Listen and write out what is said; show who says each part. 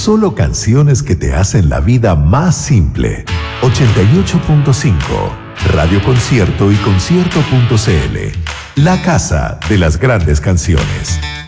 Speaker 1: solo canciones que te hacen la vida más simple. 88.5, Radio Concierto y concierto.cl. La casa de las grandes canciones.